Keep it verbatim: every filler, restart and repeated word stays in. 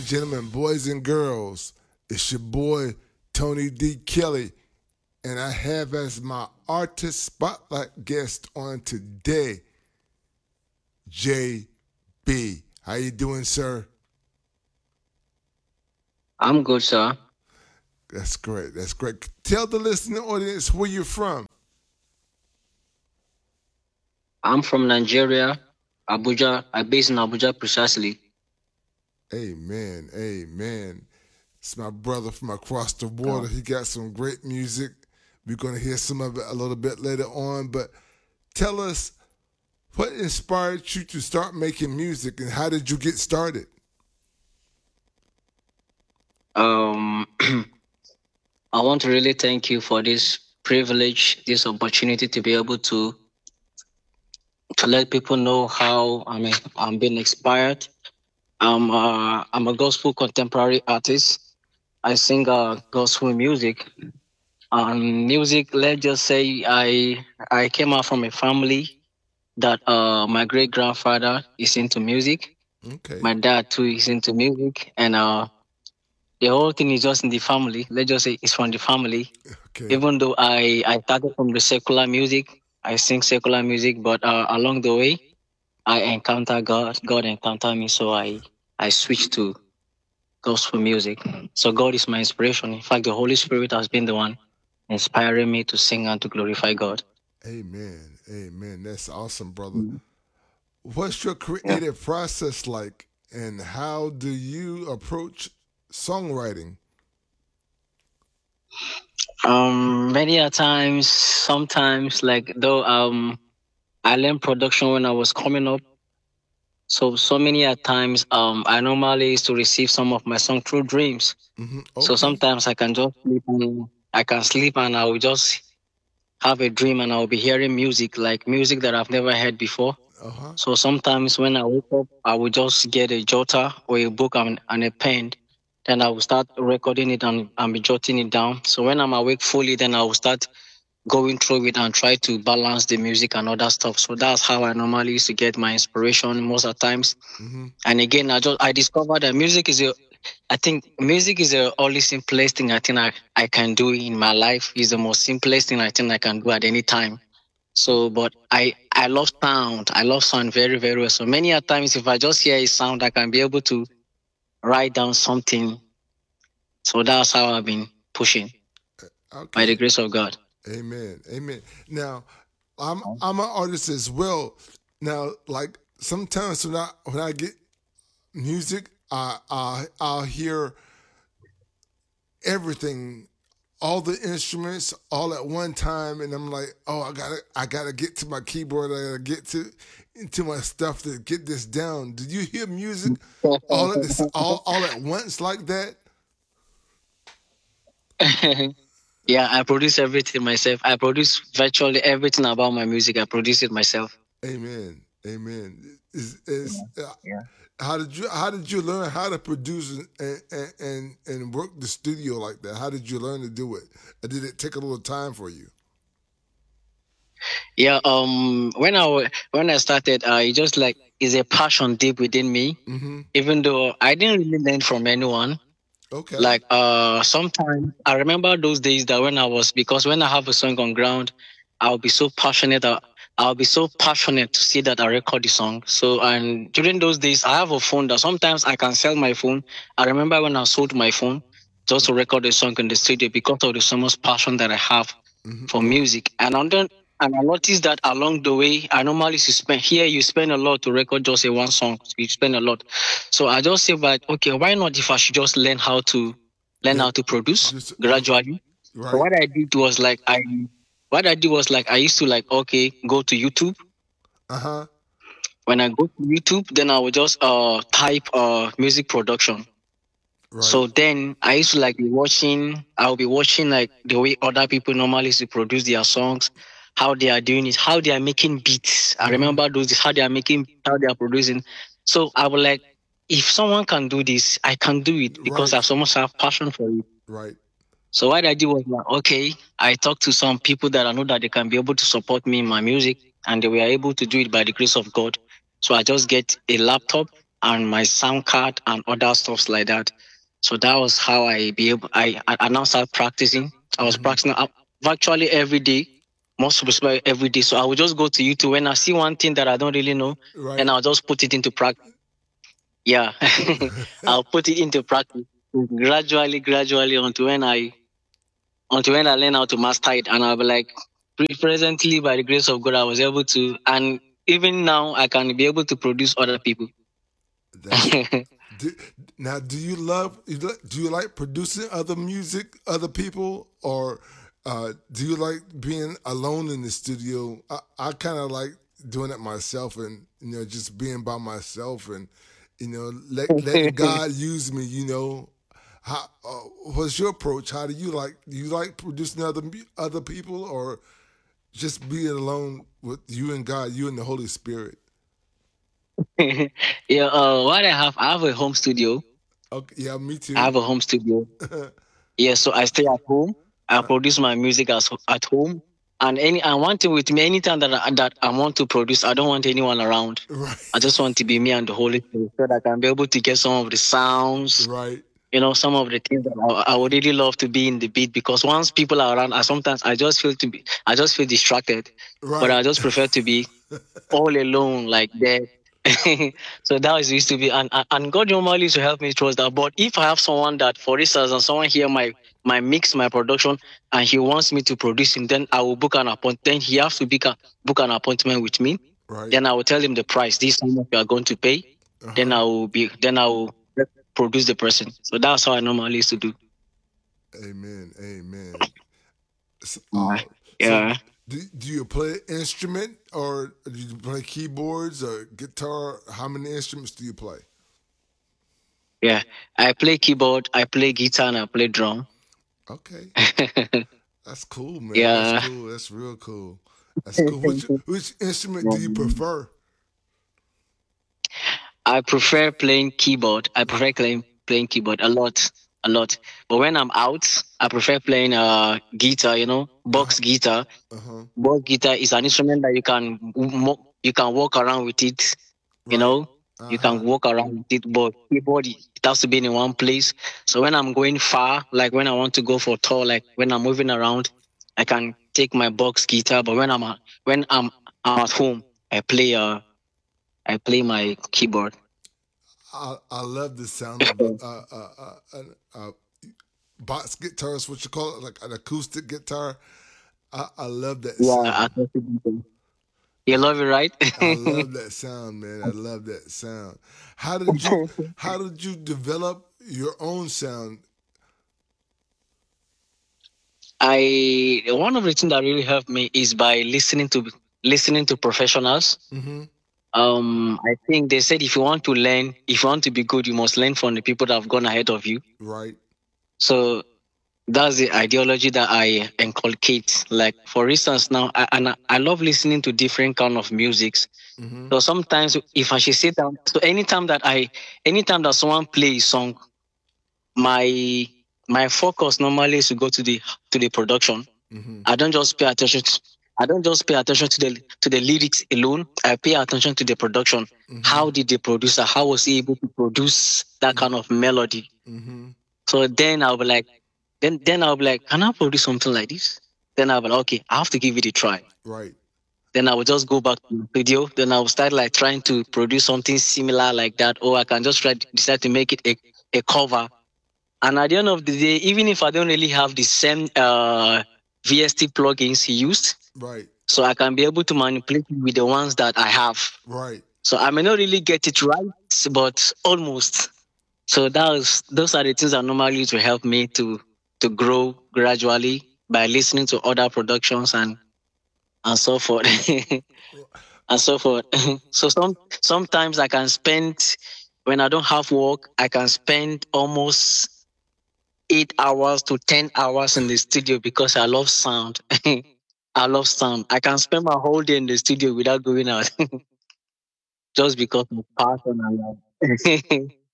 and gentlemen, boys and girls, it's your boy Tony D. Kelly, and I have as my artist spotlight guest on today, J B. How you doing, sir? I'm good, sir. That's great. That's great. Tell the listening audience where you're from. I'm from Nigeria, Abuja. I based in Abuja precisely. Amen. Amen. It's my brother from across the water. Oh. He got some great music. We're going to hear some of it a little bit later on. But tell us, what inspired you to start making music, and how did you get started? Um, I want to really thank you for this privilege, this opportunity to be able to to let people know how I'm I'm being inspired. I'm uh, I'm a gospel contemporary artist. I sing uh, gospel music. Um, music. Let's just say I I came out from a family that uh my great grandfather is into music. Okay. My dad too is into music, and uh the whole thing is just in the family. Let's just say it's from the family. Okay. Even though I I started from the secular music, I sing secular music, but uh, along the way I encounter God. God encountered me, so I I switched to gospel music. So God is my inspiration. In fact, the Holy Spirit has been the one inspiring me to sing and to glorify God. Amen. Amen. That's awesome, brother. Mm. What's your Yeah. creative process like, and how do you approach songwriting? Um, many a times, sometimes like though um I learned production when I was coming up. So so many a times um I normally used to receive some of my song through dreams. Hmm. So Okay. sometimes I can just sleep and I can sleep and I will just have a dream and I'll be hearing music, like music that I've never heard before. Uh huh. So sometimes when I wake up, I will just get a jotter or a book and, and a pen. Then I will start recording it and, and be jotting it down. So when I'm awake fully, then I will start going through it and try to balance the music and other stuff. So that's how I normally used to get my inspiration most of the times. Hmm. And again, I just I discovered that music is a I think music is the only simplest thing I think I, I can do in my life. Is the most simplest thing I think I can do at any time. So, but I I love sound. I love sound very very well. So many a times, if I just hear a sound, I can be able to write down something. So that's how I've been pushing by the Okay. grace of God. Amen. Amen. Now, I'm I'm an artist as well. Now, like sometimes when I when I get music, I I I'll hear everything, all the instruments, all at one time, and I'm like, oh, I gotta I gotta get to my keyboard. I gotta get to into my stuff to get this down. Did you hear music all at this all all at once like that? Yeah, I produce everything myself. I produce virtually everything about my music. I produce it myself. Amen. Amen. Is is Yeah. uh, Yeah. how did you how did you learn how to produce and, and and and work the studio like that? How did you learn to do it? Or did it take a little time for you? Yeah. Um. When I wa- when I started, uh, it just like is a passion deep within me. Mm-hmm. Even though I didn't really learn from anyone. Okay. Like uh, sometimes I remember those days that when I was because when I have a song on ground, I'll be so passionate. uh, I'll be so passionate to see that I record the song. So and during those days, I have a phone that sometimes I can sell my phone. I remember when I sold my phone just to record the song in the studio because of the so much passion that I have Mm-hmm. for Okay. music. And on the, and I noticed that along the way, I normally used to spend here. You spend a lot to record just a one song. You spend a lot. So I just say, but okay, why not if I should just learn how to learn Yeah. how to produce Just uh, gradually. So right. what I did was like I what I did was like I used to like okay go to YouTube. Uh huh. When I go to YouTube, then I would just uh type uh music production. Right. So then I used to like be watching. I'll be watching like the way other people normally used to produce their songs, how they are doing it, how they are making beats. I Mm-hmm. remember those how they are making, how they are producing. So I was like, if someone can do this, I can do it because I Right. so much have passion for it. Right. So what I did was like, okay, I talked to some people that I know that they can be able to support me in my music, and they were able to do it by the grace of God. So I just get a laptop and my sound card and other stuffs like that. So that was how I be able. I I, I now started practicing. I was Hmm. practicing uh, virtually every day, most especially every day. So I would just go to YouTube when I see one thing that I don't really know, Right. and I'll just put it into practice. Yeah, I'll put it into practice gradually, gradually until when I until when I learn how to master it, and I'll be like, pre- presently by the grace of God, I was able to, and even now I can be able to produce other people. That's do, now. Do you love? you li- Do you like producing other music, other people, or uh, do you like being alone in the studio? I, I kind of like doing it myself, and you know, just being by myself, and you know, let, letting God use me. You know, how uh, what's your approach? How do you like? Do you like producing other mu- other people, or just being alone with you and God, you and the Holy Spirit? Yeah, uh, what I have, I have a home studio. Okay, yeah, me I too. have a home studio. Yeah, so I stay at home. I Uh, produce my music as, at home. And any I want it with me anytime that I, that I want to produce. I don't want anyone around. right, I just want to be me and the Holy Spirit so that I can be able to get some of the sounds, right, you know, some of the things that I, I would really love to be in the beat because once people are around, I sometimes I just feel to be I just feel distracted. But right, I just prefer to be all alone like that. So that was used to be and, and and God normally used to help me towards that. But if I have someone that, for instance, and someone hear my my mix, my production, and he wants me to produce him, then I will book an appointment. Then he has to book, a, book an appointment with me. right. Then I will tell him the price. This is how much you are going to pay. Uh Then huh. I will be. Then I will produce the person. So that's how I normally used to do. Amen. Amen. So, Uh, uh, so yeah. do, do you play instrument or do you play keyboards or guitar? How many instruments do you play? Yeah. I play keyboard. I play guitar, and I play drum. Okay, that's cool, man. That's Yeah. cool. That's real cool. That's cool. Which which instrument do you prefer? I prefer playing keyboard. I prefer playing playing keyboard a lot, a lot. But when I'm out, I prefer playing uh guitar. You know, Uh box guitar. huh. Box guitar is an instrument that you can mo- you can walk around with it. You Right. know, Uh you can huh. walk around with it. But keyboard, it has to be in one place. So when I'm going far, like when I want to go for tour, like when I'm moving around, I can take my box guitar. But when I'm at, when I'm, I'm at home, I play uh I play my keyboard. I, I love the sound of a, a, a, a, a, a box guitar. Is what you call it, like an acoustic guitar. I, I love that Yeah, sound. acoustic. You love it, right? I love that sound, man. I love that sound. How did you how did you develop your own sound? I One of the things that really helped me is by listening to listening to professionals. Mm-hmm. Um, I think they said if you want to learn, if you want to be good, you must learn from the people that have gone ahead of you. Right. So that's the ideology that I inculcate. Like for instance, now I, and I, I love listening to different kind of musics. Mm-hmm. So sometimes if I should sit down, so anytime that I, anytime that someone plays a song, my my focus normally is to go to the to the production. Mm-hmm. I don't just pay attention. To, I don't just pay attention to the to the lyrics alone. I pay attention to the production. Mm-hmm. How did the producer? How was he able to produce that kind of melody? Mm-hmm. So then I'll be like, then then I'll be like, can I produce something like this? Then I'll be like, okay, I have to give it a try. Right. Then I will just go back to the video. Then I will start like trying to produce something similar like that, or I can just try decide to make it a, a cover. And at the end of the day, even if I don't really have the same uh, V S T plugins he used, Right. so I can be able to manipulate with the ones that I have. Right. So I may not really get it right, but almost. So that was, those are the things that normally to help me to to grow gradually by listening to other productions and and so forth. And so forth. So some sometimes I can spend when I don't have work, I can spend almost eight hours to ten hours in the studio because I love sound. I love sound. I can spend my whole day in the studio without going out just because of passion and love.